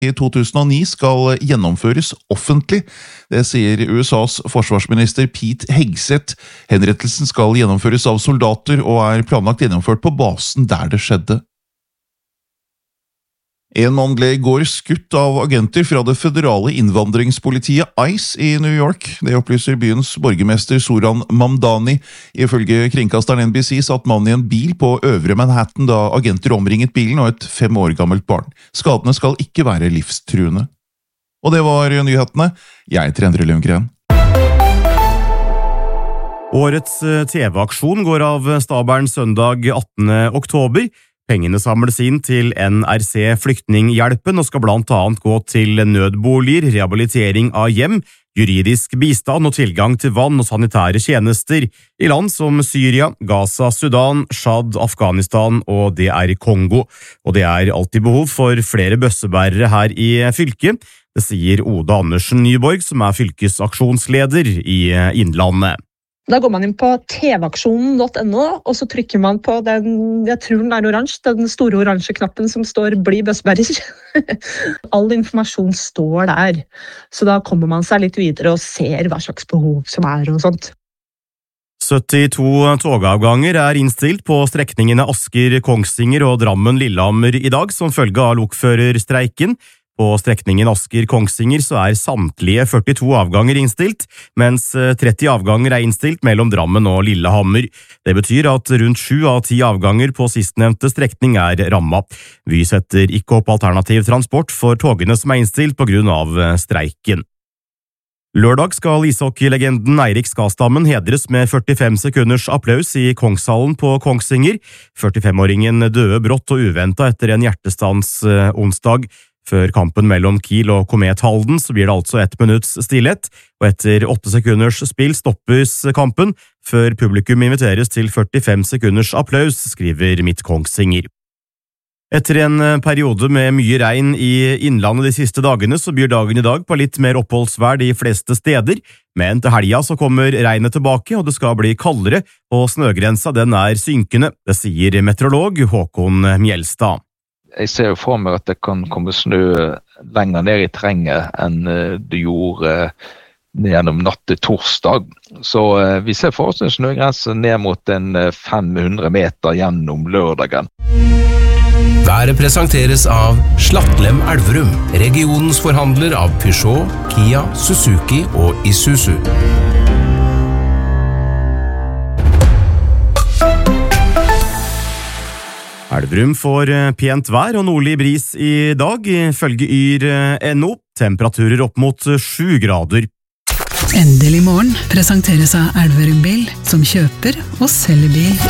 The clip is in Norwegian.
I 2009 skal gjennomføres offentlig. Det sier USAs forsvarsminister Pete Hegseth. Henrettelsen skal gjennomføres av soldater og er planlagt gjennomført på basen der det skjedde. En mann ble i går skutt av agenter fra det føderale innvandringspolitiet ICE i New York. Det opplyser byens borgermester Zoran Mamdani. Ifølge kringkasteren NBC satt mannen i en bil på Øvre Manhattan da agenter omringet bilen og et 5 år gammelt barn. Skadene skal ikke være livstruende. Og det var nyhetene. Jeg heter Endre Lundgren. Årets TV-aksjon går av stabelen søndag 18. oktober. Pengene samles inn til NRC Flyktninghjelpen og skal blant annet gå til nødboliger, rehabilitering av hjem, juridisk bistand og tilgang til vann og sanitære tjenester i land som Syria, Gaza, Sudan, Tsjad, Afghanistan og DR Kongo. Og det er alltid behov for flere bøssebærere her i fylket, det sier Oda Andersen Nyborg, som er fylkesaksjonsleder i Innlandet. Da går man inn på tvaksjonen.no, og så trykker man på den, jeg tror den er oransje, den store oransje knappen som står «Bli bøssebærer». All informasjon står der, så da kommer man seg litt videre og ser hva slags behov som er og sånt. 72 togavganger er innstilt på strekningene Asker-Kongsvinger og Drammen-Lillehammer i dag som følge av lokførerstreiken. På strekningen Asker-Kongsvinger så er samtlige 42 avganger innstilt, mens 30 avganger er innstilt mellom Drammen og Lillehammer. Det betyr at rundt 7 av 10 avganger på sistnevnte strekning er rammet. Vy setter ikke opp alternativ transport for togene som er innstilt på grunn av streiken. Lørdag skal ishockeylegenden Eirik Skastammen hedres med 45 sekunders applaus i Kongshallen på Kongsvinger. 45-åringen døde brått og uventet etter en hjertestans onsdag. Før kampen mellom Kiel og Komet Halden så blir det altså 1 minutts stillhet, og etter 8 sekunders spill stoppes kampen, før publikum inviteres til 45 sekunders applaus, skriver Midt Kongsvinger. Etter en periode med mye regn i Innlandet de siste dagene, så byr dagen i dag på litt mer oppholdsvær de fleste steder, men til helga så kommer regnet tilbake, og det skal bli kaldere, og snøgrensa den er synkende, det sier meteorolog Håkon Mjelstad. Jeg ser jo for meg at det kan komme snø lenger ned i terrenget enn det gjorde gjennom natt til torsdag. Så vi ser for oss en snøgrense ned mot en 500 meter gjennom lørdagen. Været presenteres av Slattlem Elverum, regionens forhandler av Peugeot, Kia, Suzuki og Isuzu. Elverum får pent vær og nordlig bris i dag, ifølge Yr.no. Temperaturer opp mot 7 grader. Endelig morgen presenteres av Elverum Bil, som kjøper og selger bil